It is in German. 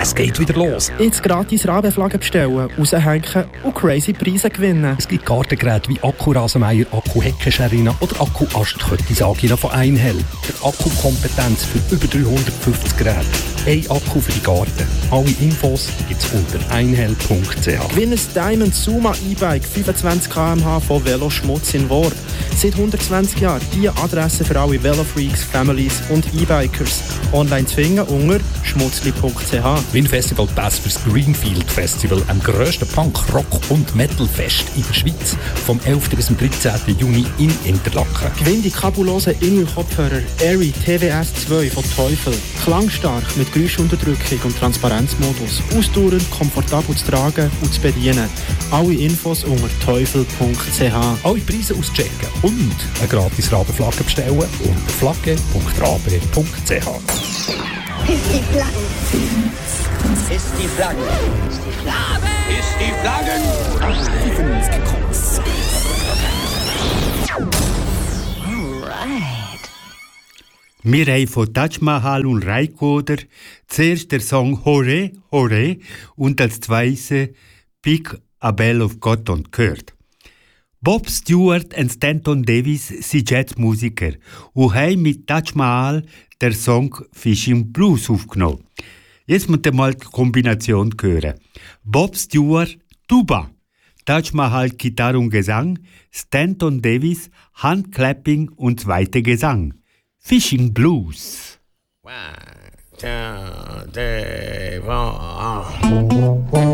Es geht wieder los. Jetzt gratis Rabeflaggen bestellen, raushängen und crazy Preise gewinnen. Es gibt Gartengeräte wie Akku-Rasenmäher, Akku-Heckenscharina oder Akku-Astköttisagina von Einhell. Der Akkukompetenz für über 350 Geräte. Ein Akku für die Garten. Alle Infos gibt's unter einhell.ch. Gewinn ein Diamond Suma E-Bike 25 km/h von Veloschmutz in Worb. Seit 120 Jahren die Adresse für alle Velofreaks, Families und E-Bikers. Online zu finden unter schmutzli.ch. Win-Festival Pass fürs Greenfield Festival, am grössten Punk-, Rock- und Metal-Fest in der Schweiz, vom 11. bis zum 13. Juni in Interlaken. Gewinn die kabulosen Innel-Kopfhörer Airy TWS 2 von Teufel. Klangstark mit Geräuschunterdrückung und Transparenzmodus. Ausdauernd, komfortabel zu tragen und zu bedienen. Alle Infos unter teufel.ch. Alle Preise auschecken und eine gratis Rabeflagge bestellen unter flagge.rabe.ch. Ist die Flagge. Ist die Flagge. Ist die Flagge. Ist die Flaggen. Alright. Wir haben von Taj Mahal und Raikoder zuerst der Song Hore, Hore und als Zweite Pick a Bell of Cotton gehört. Bob Stewart und Stanton Davis sind Jazzmusiker und haben mit Taj Mahal den Song Fishing Blues aufgenommen. Jetzt müssen wir mal die Kombination hören. Bob Stewart, Tuba, Taj Mahal, Gitarre und Gesang, Stanton Davis, Handclapping und zweiter Gesang. Fishing Blues. 1, 2, 3, 4.